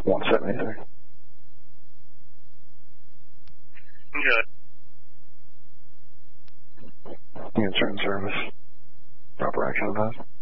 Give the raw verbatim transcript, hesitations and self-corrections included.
one seventy-three. Good. Answer in service. Proper action advised.